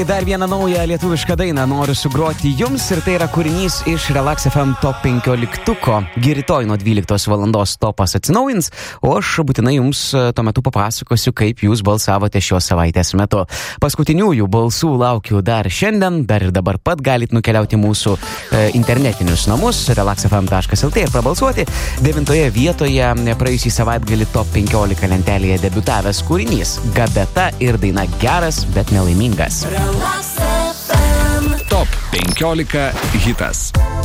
Dar vieną naują lietuvišką dainą noriu sugroti jums ir tai yra kūrinys iš Relax FM top 15-tuko. Rytoj nuo 12 valandos topas atsinaujins, o aš būtinai jums tuo metu papasakosiu, kaip jūs balsavote šios savaitės metu. Paskutiniųjų balsų laukiu dar šiandien, dar ir dabar pat galit nukeliauti mūsų internetinius namus relaxfm.lt ir prabalsuoti. 9 vietoje praėjusį savaitgalį top 15 lentelėje debiutavęs kūrinys Gabeta ir daina Geras, bet nelaimingas. Top 15 hitas.